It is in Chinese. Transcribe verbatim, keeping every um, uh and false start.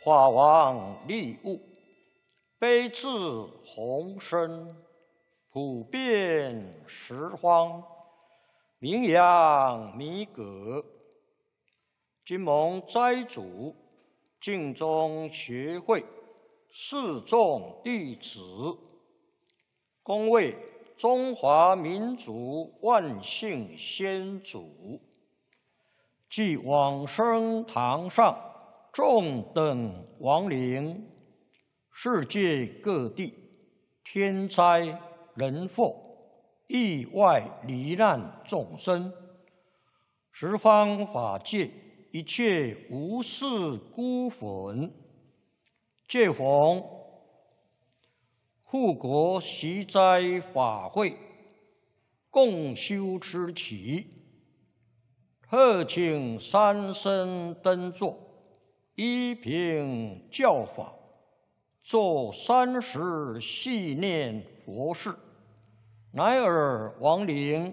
法王利物，悲智宏深，普遍十方，名扬弥革。今蒙斋主净宗学会四众弟子，恭为中华民族万姓先祖，即往生堂上众等亡灵，世界各地天灾人祸、意外罹难众生，十方法界一切无事孤魂，借逢护国习斋法会，共修持期，特请三僧登座，依凭教法，做三时系念佛事，乃尔亡灵